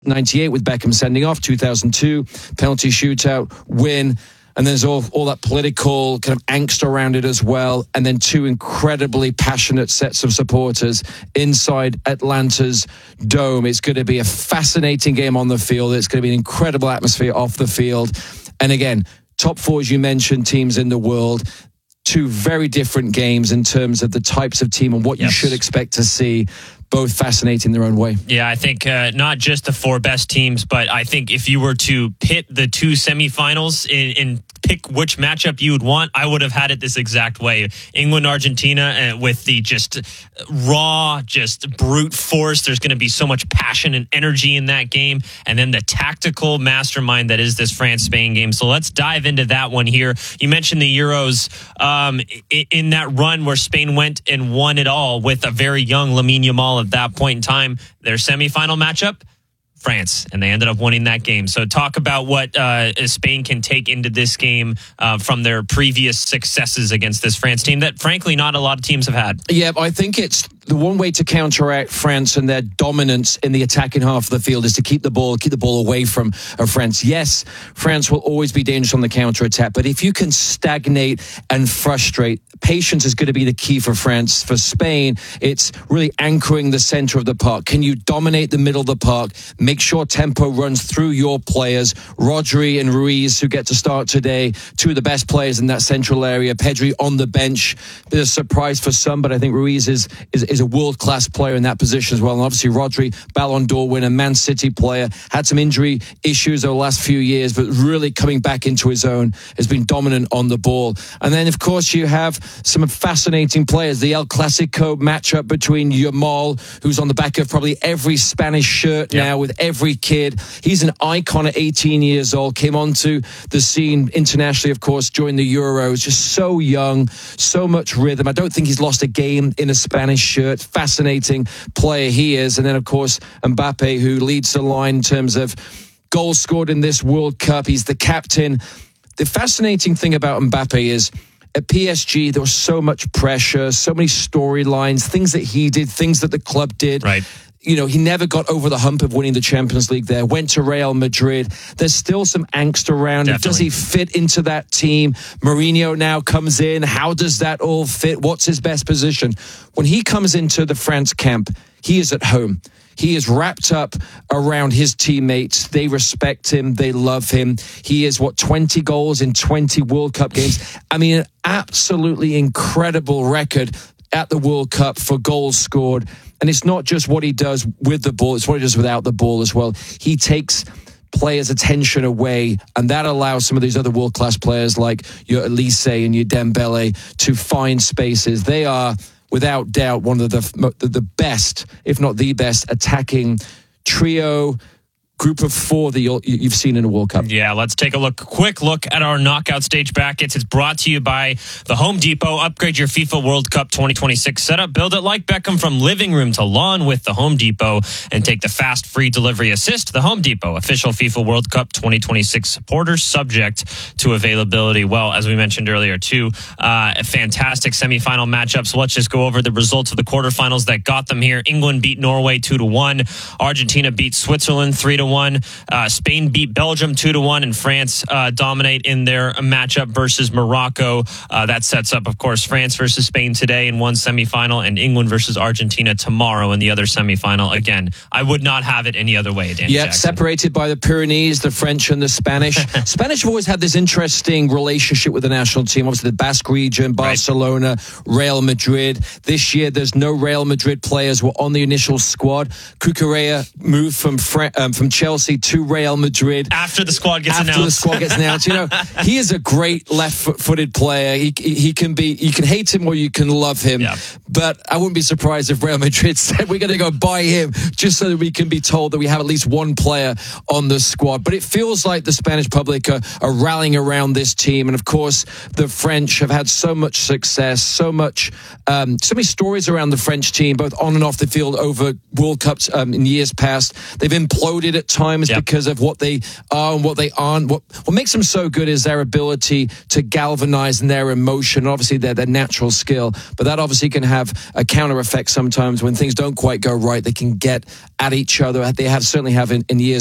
98 with Beckham sending off, 2002 penalty shootout win. And there's all that political kind of angst around it as well. And then two incredibly passionate sets of supporters inside Atlanta's dome. It's going to be a fascinating game on the field. It's going to be an incredible atmosphere off the field. And again, top four, as you mentioned, teams in the world. Two very different games in terms of the types of team and what you should expect to see. Both fascinating in their own way. Yeah, I think not just the four best teams, but I think if you were to pit the two semifinals in pick which matchup you would want, I would have had it this exact way. England, Argentina, with the just raw, just brute force. There's going to be so much passion and energy in that game. And then the tactical mastermind that is this France-Spain game. So let's dive into that one here. You mentioned the Euros in that run where Spain went and won it all with a very young Lamine Yamal at that point in time. Their semifinal matchup, France, and they ended up winning that game. So talk about what Spain can take into this game from their previous successes against this France team that, frankly, not a lot of teams have had. Yeah, I think it's the one way to counteract France and their dominance in the attacking half of the field is to keep the ball away from France. Yes, France will always be dangerous on the counter-attack, but if you can stagnate and frustrate, patience is going to be the key for France. For Spain, it's really anchoring the center of the park. Can you dominate the middle of the park? Make sure tempo runs through your players. Rodri and Ruiz, who get to start today, two of the best players in that central area. Pedri on the bench. Bit of a surprise for some, but I think Ruiz is a world-class player in that position as well. And obviously Rodri, Ballon d'Or winner, Man City player, had some injury issues over the last few years, but really coming back into his own, has been dominant on the ball. And then, of course, you have some fascinating players. The El Clasico matchup between Yamal, who's on the back of probably every Spanish shirt now with every kid. He's an icon at 18 years old, came onto the scene internationally, of course, during the Euros. Just so young, so much rhythm. I don't think he's lost a game in a Spanish shirt. Fascinating player he is. And then, of course, Mbappe, who leads the line in terms of goals scored in this World Cup. He's the captain. The fascinating thing about Mbappe is at PSG, there was so much pressure, so many storylines, things that he did, things that the club did. Right. You know, he never got over the hump of winning the Champions League there, went to Real Madrid. There's still some angst around. Definitely. Does he fit into that team? Mourinho now comes in. How does that all fit? What's his best position? When he comes into the France camp, he is at home. He is wrapped up around his teammates. They respect him. They love him. He is, 20 goals in 20 World Cup games. I mean, an absolutely incredible record at the World Cup for goals scored. And it's not just what he does with the ball, it's what he does without the ball as well. He takes players' attention away, and that allows some of these other world-class players like your Elise and your Dembele to find spaces. They are, without doubt, one of the best, if not the best, attacking trio, group of four that you've seen in a World Cup. Yeah, let's take a quick look at our knockout stage brackets. It's brought to you by the Home Depot. Upgrade your FIFA World Cup 2026 setup. Build it like Beckham from living room to lawn with the Home Depot and take the fast free delivery assist. The Home Depot, official FIFA World Cup 2026 supporter, subject to availability. Well, as we mentioned earlier, two fantastic semifinal matchups. Let's just go over the results of the quarterfinals that got them here. England beat Norway 2-1. Argentina beat Switzerland 3-1. Spain beat Belgium 2-1, and France dominate in their matchup versus Morocco. That sets up, of course, France versus Spain today in one semifinal, and England versus Argentina tomorrow in the other semifinal. Again, I would not have it any other way, Danny Jackson. Separated by the Pyrenees, the French and the Spanish. Spanish have always had this interesting relationship with the national team. Obviously, the Basque region, Barcelona, Real Madrid. This year, there's no Real Madrid players were on the initial squad. Cucurella moved from Chelsea to Real Madrid. After the squad gets announced. You know, he is a great left-footed player. He can be, you can hate him or you can love him. Yeah. But I wouldn't be surprised if Real Madrid said we're going to go buy him just so that we can be told that we have at least one player on the squad. But it feels like the Spanish public are rallying around this team. And of course, the French have had so much success, so many stories around the French team, both on and off the field over World Cups in years past. They've imploded at times because of what they are and what they aren't. What makes them so good is their ability to galvanize and their emotion, obviously their natural skill. But that obviously can have a counter effect sometimes when things don't quite go right. They can get at each other. They certainly have in years